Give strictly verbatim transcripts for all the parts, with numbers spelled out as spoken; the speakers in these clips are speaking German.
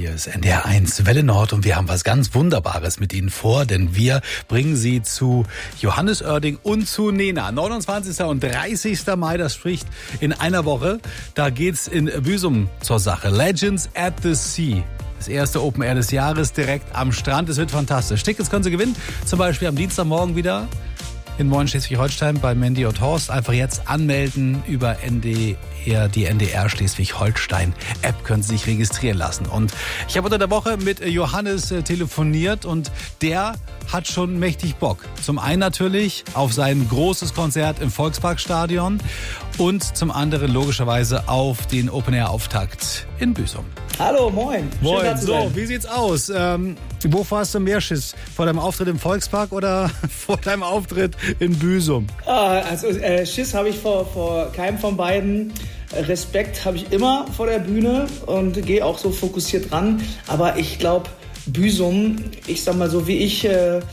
Hier ist N D R eins Welle Nord und wir haben was ganz Wunderbares mit Ihnen vor, denn wir bringen Sie zu Johannes Oerding und zu Nena. neunundzwanzigsten und dreißigsten Mai, das spricht in einer Woche. Da geht's in Büsum zur Sache. Legends at the Sea. Das erste Open Air des Jahres direkt am Strand. Es wird fantastisch. Tickets können Sie gewinnen, zum Beispiel am Dienstagmorgen wieder in Moin Schleswig-Holstein bei Mandy und Horst. Einfach jetzt anmelden über N D R, die N D R Schleswig-Holstein-App können Sie sich registrieren lassen. Und ich habe unter der Woche mit Johannes äh, telefoniert und der hat schon mächtig Bock. Zum einen natürlich auf sein großes Konzert im Volksparkstadion und zum anderen logischerweise auf den Open-Air-Auftakt in Büsum. Hallo, moin. Moin, Schön, so, wie sieht's aus? Ähm, wo hast du mehr Schiss? Vor deinem Auftritt im Volkspark oder vor deinem Auftritt in Büsum? Ah, also äh, Schiss habe ich vor, vor keinem von beiden. Respekt habe ich immer vor der Bühne und gehe auch so fokussiert ran. Aber ich glaube, Büsum, ich sag mal so, wie ich äh,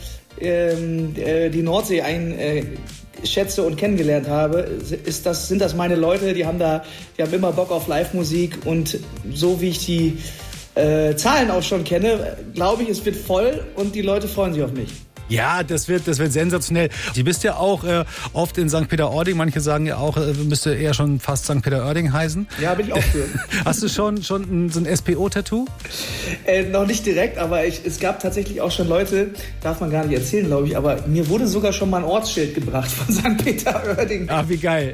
äh, die Nordsee einschätze äh, und kennengelernt habe, ist das, sind das meine Leute, die haben da, die haben immer Bock auf Live-Musik und so wie ich die äh, Zahlen auch schon kenne, glaube ich, es wird voll und die Leute freuen sich auf mich. Ja, das wird, das wird sensationell. Du bist ja auch äh, oft in Sankt Peter-Ording. Manche sagen ja auch, äh, müsste eher schon fast Sankt Peter-Ording heißen. Ja, bin ich auch für. Hast du schon, schon ein, so ein S P O-Tattoo? Äh, noch nicht direkt, aber ich, es gab tatsächlich auch schon Leute, darf man gar nicht erzählen, glaube ich, aber mir wurde sogar schon mal ein Ortsschild gebracht von Sankt Peter-Ording. Ah, wie geil.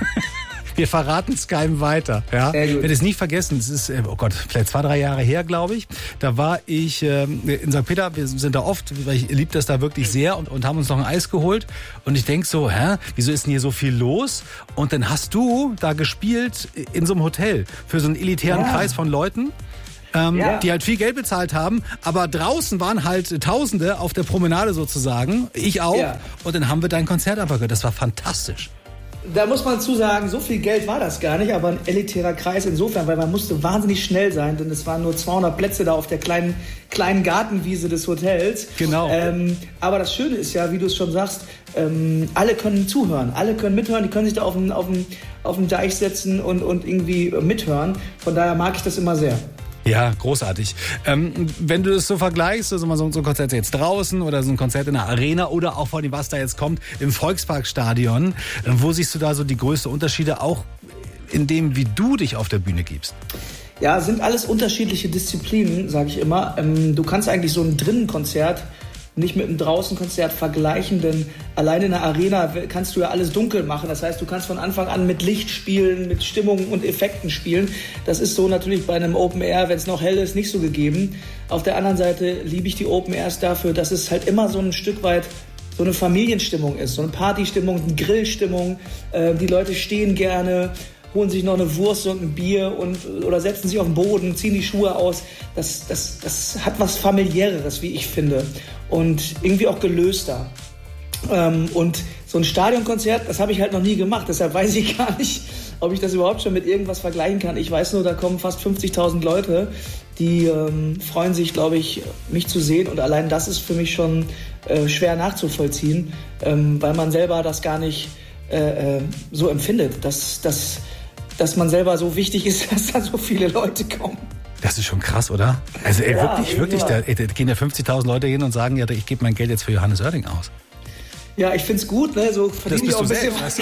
Wir verraten es keinem weiter. Ja? Ich werde es nie vergessen. Es ist, oh Gott, vielleicht zwei, drei Jahre her, glaube ich. Da war ich äh, in Sankt Peter. Wir sind da oft, weil ich liebe das da wirklich sehr und, und haben uns noch ein Eis geholt. Und ich denke so, hä, wieso ist denn hier so viel los? Und dann hast du da gespielt in so einem Hotel für so einen elitären ja. Kreis von Leuten. Ähm, ja. Die halt viel Geld bezahlt haben, aber draußen waren halt Tausende auf der Promenade sozusagen, ich auch. Ja. Und dann haben wir dein Konzert aber gehört. Das war fantastisch. Da muss man zu sagen, so viel Geld war das gar nicht, aber ein elitärer Kreis insofern, weil man musste wahnsinnig schnell sein, denn es waren nur zweihundert Plätze da auf der kleinen, kleinen Gartenwiese des Hotels. Genau. Ähm, aber das Schöne ist ja, wie du es schon sagst, ähm, alle können zuhören, alle können mithören, die können sich da auf den, auf den, auf den Deich setzen und, und irgendwie mithören. Von daher mag ich das immer sehr. Ja, großartig. Ähm, wenn du das so vergleichst, also mal so, so ein Konzert jetzt draußen oder so ein Konzert in der Arena oder auch vor dem, was da jetzt kommt, im Volksparkstadion, wo siehst du da so die größten Unterschiede, auch in dem, wie du dich auf der Bühne gibst? Ja, sind alles unterschiedliche Disziplinen, sage ich immer. Ähm, du kannst eigentlich so ein Drinnenkonzert nicht mit einem Draußenkonzert vergleichen, denn allein in der Arena kannst du ja alles dunkel machen. Das heißt, du kannst von Anfang an mit Licht spielen, mit Stimmung und Effekten spielen. Das ist so natürlich bei einem Open Air, wenn es noch hell ist, nicht so gegeben. Auf der anderen Seite liebe ich die Open Airs dafür, dass es halt immer so ein Stück weit so eine Familienstimmung ist, so eine Partystimmung, eine Grillstimmung. Äh, die Leute stehen gerne, holen sich noch eine Wurst und ein Bier und, oder setzen sich auf den Boden, ziehen die Schuhe aus. Das, das, das hat was Familiäreres, wie ich finde. Und irgendwie auch gelöster. Ähm, und so ein Stadionkonzert, das habe ich halt noch nie gemacht. Deshalb weiß ich gar nicht, ob ich das überhaupt schon mit irgendwas vergleichen kann. Ich weiß nur, da kommen fast fünfzigtausend Leute, die ähm, freuen sich, glaube ich, mich zu sehen. Und allein das ist für mich schon äh, schwer nachzuvollziehen, ähm, weil man selber das gar nicht äh, äh, so empfindet, dass, dass, dass man selber so wichtig ist, dass da so viele Leute kommen. Das ist schon krass, oder? Also ey, ja, wirklich, wirklich, da, ey, da gehen ja fünfzigtausend Leute hin und sagen, ja, ich gebe mein Geld jetzt für Johannes Oerding aus. Ja, ich find's gut, ne? So verdiene ich auch ein bisschen was.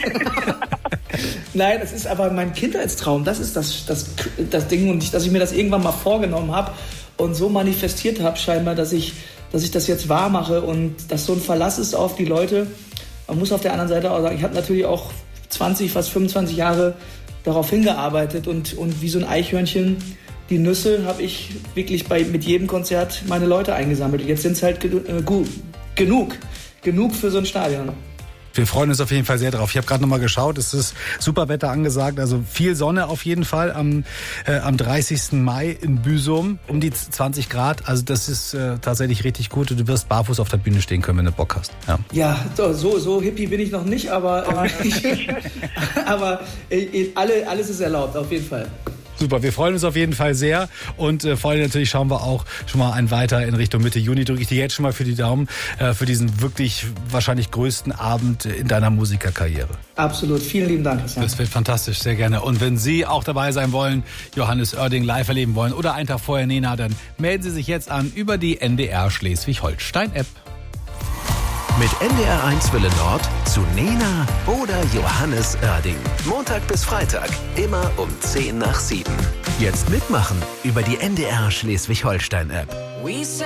Nein, das ist aber mein Kindheitstraum. Das ist das, das, das Ding, und ich, dass ich mir das irgendwann mal vorgenommen habe und so manifestiert habe scheinbar, dass ich, dass ich das jetzt wahr mache und dass so ein Verlass ist auf die Leute. Man muss auf der anderen Seite auch sagen, ich habe natürlich auch zwanzig, fast fünfundzwanzig Jahre darauf hingearbeitet und, und wie so ein Eichhörnchen. Die Nüsse habe ich wirklich bei, mit jedem Konzert meine Leute eingesammelt. Jetzt sind es halt ge- äh, gu- genug. Genug für so ein Stadion. Wir freuen uns auf jeden Fall sehr drauf. Ich habe gerade nochmal geschaut, es ist super Wetter angesagt, also viel Sonne auf jeden Fall am, äh, am dreißigsten Mai in Büsum, um die zwanzig Grad. Also das ist äh, tatsächlich richtig gut und du wirst barfuß auf der Bühne stehen können, wenn du Bock hast. Ja, ja so, so, so hippie bin ich noch nicht, aber, äh, aber äh, alle, alles ist erlaubt, auf jeden Fall. Super, wir freuen uns auf jeden Fall sehr und äh, vor allem natürlich schauen wir auch schon mal ein weiter in Richtung Mitte Juni. Drücke ich dir jetzt schon mal für die Daumen äh, für diesen wirklich wahrscheinlich größten Abend in deiner Musikerkarriere. Absolut, vielen lieben Dank, Christian. Das wird fantastisch, sehr gerne. Und wenn Sie auch dabei sein wollen, Johannes Oerding live erleben wollen oder einen Tag vorher Nena, dann melden Sie sich jetzt an über die N D R Schleswig-Holstein-App. Mit N D R eins Welle Nord zu Nena oder Johannes Oerding. Montag bis Freitag, immer um zehn nach sieben. Jetzt mitmachen über die N D R Schleswig-Holstein-App.